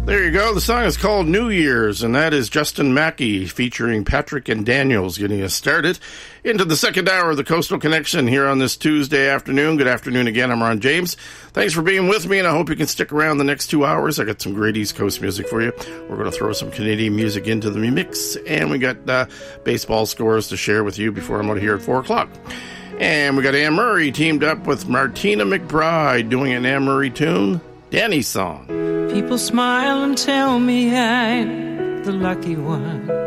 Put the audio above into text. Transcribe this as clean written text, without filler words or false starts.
There you go. The song is called New Year's, and that is Justin Mackey featuring Patrick and Daniels getting us started into the second hour of the Coastal Connection here on this Tuesday afternoon. Good afternoon again. I'm Ron James. Thanks for being with me, and I hope you can stick around the next 2 hours. I got some great East Coast music for you. We're going to throw some Canadian music into the mix, and we got baseball scores to share with you before I'm out of here at 4 o'clock. And we got Anne Murray teamed up with Martina McBride doing an Anne Murray tune, Danny's Song. People smile and tell me I'm the lucky one.